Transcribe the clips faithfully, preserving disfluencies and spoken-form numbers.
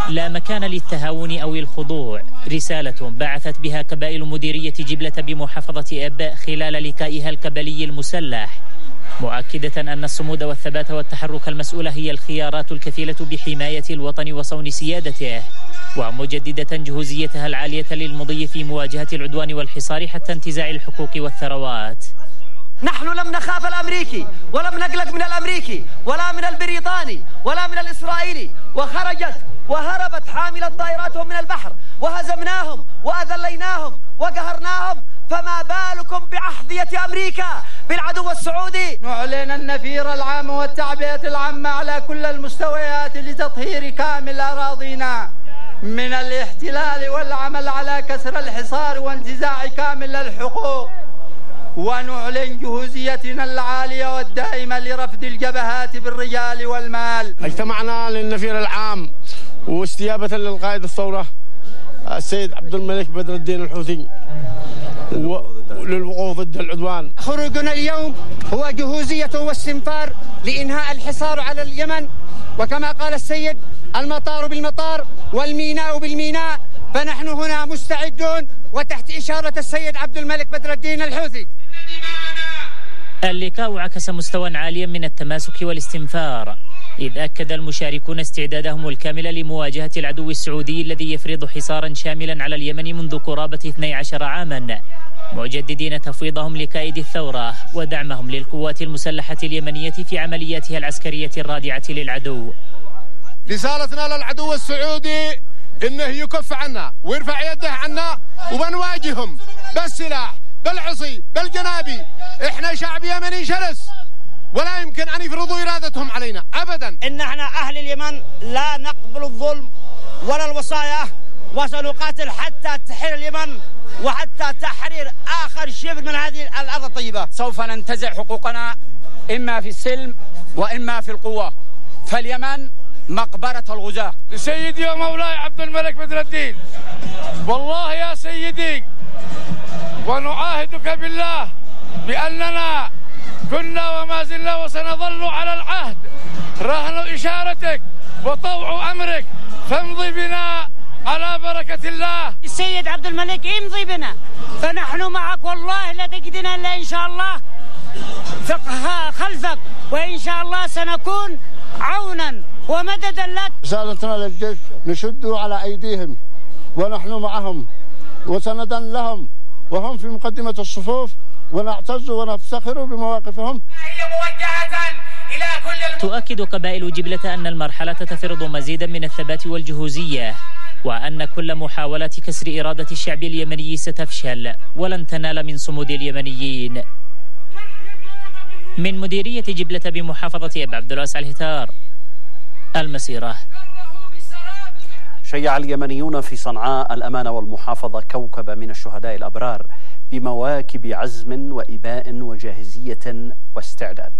لا مكان للتهاون أو الخضوع، رسالة بعثت بها كبائل مديرية جبلة بمحافظة إب خلال لقائها الكبلي المسلح، مؤكدة أن الصمود والثبات والتحرك المسؤول هي الخيارات الكفيلة بحماية الوطن وصون سيادته، ومجددة جهوزيتها العالية للمضي في مواجهة العدوان والحصار حتى انتزاع الحقوق والثروات. نحن لم نخاف الأمريكي ولم نقلق من الأمريكي ولا من البريطاني ولا من الإسرائيلي، وخرجت وهربت حاملة طائراتهم من البحر وهزمناهم وأذليناهم وقهرناهم، فما بالكم بأحذية أمريكا بالعدو السعودي؟ نعلن النفير العام والتعبئة العامة على كل المستويات لتطهير كامل أراضينا من الاحتلال والعمل على كسر الحصار وانتزاع كامل الحقوق، ونعلن جهوزيتنا العالية والدائمة لرفض الجبهات بالرجال والمال. اجتمعنا للنفير العام واستجابة للقائد الثورة السيد عبد الملك بدر الدين الحوثي للوقوف ضد العدوان. خروجنا اليوم هو جهوزية واستنفار لإنهاء الحصار على اليمن، وكما قال السيد المطار بالمطار والميناء بالميناء، فنحن هنا مستعدون وتحت إشارة السيد عبد الملك بدر الدين الحوثي. اللقاء عكس مستوى عاليا من التماسك والاستنفار، إذ أكد المشاركون استعدادهم الكامل لمواجهة العدو السعودي الذي يفرض حصارا شاملا على اليمن منذ قرابة اثني عشر عاما، مجددين تفويضهم لكائد الثورة ودعمهم للقوات المسلحة اليمنية في عملياتها العسكرية الرادعة للعدو. رسالتنا للعدو السعودي إنه يكف عنا ويرفع يده عنا وبنواجههم بالسلاح بالعصي بالجنابي. إحنا شعب يمني شرس ولا يمكن أن يفرضوا إرادتهم علينا أبدا. إن احنا أهل اليمن لا نقبل الظلم ولا الوصاية، وسنقاتل حتى تحرير اليمن وحتى تحرير آخر شبر من هذه الأرض الطيبة. سوف ننتزع حقوقنا إما في السلم وإما في القوة، فاليمن مقبرة الغزاة. سيدي ومولاي عبد الملك بدر الدين، والله يا سيدي ونعاهدك بالله بأننا كنا وما زلنا وسنظل على العهد رهن إشارتك وطوع أمرك، فامضي بنا على بركة الله. السيد عبد الملك امضي بنا، فنحن معك والله لا تجدنا إلا إن شاء الله فقها خلفك، وإن شاء الله سنكون عونا ومددا لك. رسالتنا للجيش نشد على أيديهم ونحن معهم وسندا لهم، وهم في مقدمة الصفوف، ونعتز ونفتخر بمواقفهم. تؤكد قبائل جبلة أن المرحلة تفرض مزيدا من الثبات والجهوزية، وأن كل محاولات كسر إرادة الشعب اليمني ستفشل ولن تنال من صمود اليمنيين. من مديرية جبلة بمحافظة إب، عبد الواسع الهتار، المسيرة. شيع اليمنيون في صنعاء الأمانة والمحافظة كوكب من الشهداء الأبرار بمواكب عزم وإباء وجاهزية واستعداد.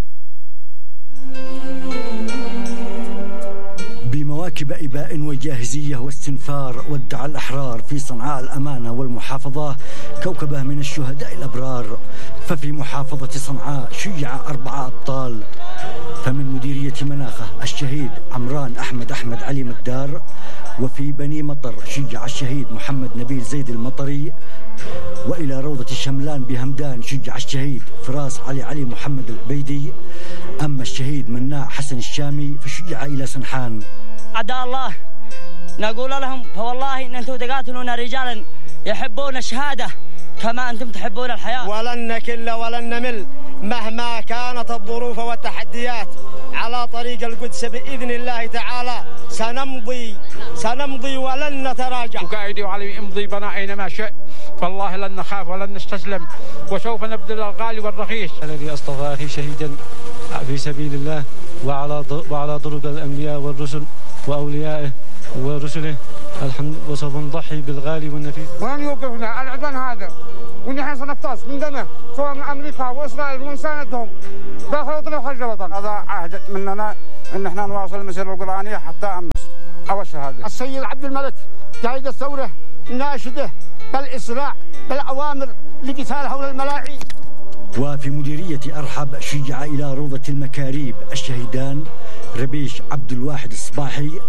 بمواكب إباء وجاهزية واستنفار ودع الأحرار في صنعاء الأمانة والمحافظة كوكبة من الشهداء الأبرار. ففي محافظة صنعاء شيع أربعة أبطال، فمن مديرية مناخة الشهيد عمران أحمد أحمد علي مدار، وفي بني مطر شيع الشهيد محمد نبيل زيد المطري، وإلى روضة الشملان بهمدان شيع الشهيد فراس علي علي محمد العبيدي. أما الشهيد مناع حسن الشامي فشيع إلى سنحان. أعداء الله نقول لهم فوالله إن أنتم تقاتلون رجالا يحبون الشهادة كما أنتم تحبون الحياة، ولن نكل ولن نمل مهما كانت الظروف والتحديات على طريق القدس بإذن الله تعالى. سنمضي سنمضي ولن نتراجع. وقاعدي وعلي امضي بنا أينما شئ، فالله لن نخاف ولن نستسلم، وسوف نبذل الغالي والرخيص. الذي اصطفى أخي شهيدا في سبيل الله وعلى وعلى طرق الأنبياء والرسل وأوليائه ورسله، الحمد، وسوف نضحي بالغالي والنفيس. ولن يوقفنا العدوان هذا، ونحن سنقتص من دمه سواء من أمريكا وإسرائيل ونساندهم داخل وخارج الوطن. هذا عهد مننا أن احنا نواصل المسيرة القرآنية حتى النصر أو الشهادة. السيد عبد الملك قائد الثورة ناشده بالإسراع بالأوامر لقتال هول الملاعين. وفي مديرية أرحب شيع إلى روضة المكاريب الشهيدان ربيش عبد الواحد الصباحي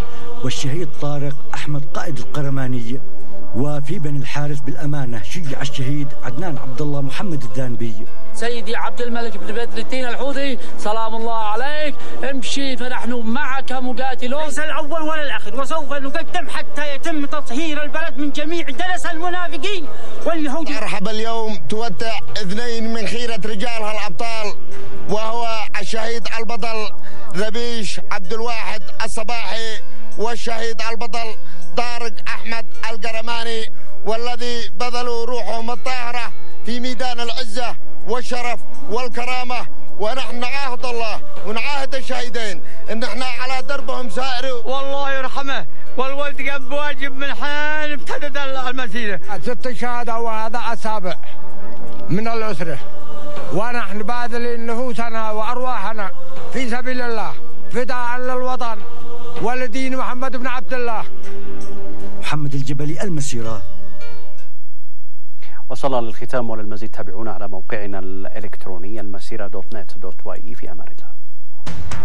والشهيد طارق أحمد قائد القرماني. وفي بني الحارث بالأمانة شيع الشهيد عدنان عبد الله محمد الذانبي. سيدي عبد الملك بن بدر الدين الحوثي سلام الله عليك، امشي فنحن معك مقاتلون. ليس الأول ولا الآخر، وسوف نقدم حتى يتم تطهير البلد من جميع دنس المنافقين واليهود. مرحبا اليوم تودع اثنين من خيرة رجالها الأبطال، وهو الشهيد البطل ذبيش عبد الواحد الصباحي والشهيد البطل طارق أحمد القرماني، والذي بذلوا روحهم الطاهرة في ميدان العزة والشرف والكرامة. ونحن نعاهد الله ونعاهد الشهيدين ان احنا على دربهم سائروا. والله يرحمه، والولد قام بواجب من حين ابتدت المسيرة. ست شهادة وهذا السابع من الأسرة، ونحن باذلين نفوسنا وأرواحنا في سبيل الله فداء للوطن ولدين محمد بن عبد الله. محمد الجبلي، المسيرة. وصل للختام، وللمزيد تابعونا على موقعنا الإلكتروني المسيرة دوت نت دوت واي. في أمان الله.